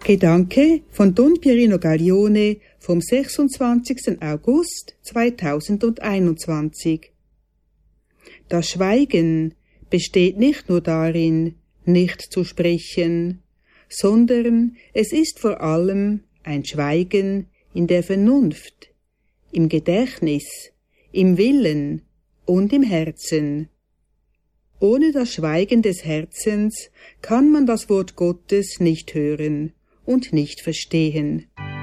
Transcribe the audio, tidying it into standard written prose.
Gedanke von Don Pierino Gaglione vom 26. August 2021. Das Schweigen besteht nicht nur darin, nicht zu sprechen, sondern es ist vor allem ein Schweigen in der Vernunft, im Gedächtnis, im Willen und im Herzen. Ohne das Schweigen des Herzens kann man das Wort Gottes nicht hören und nicht verstehen.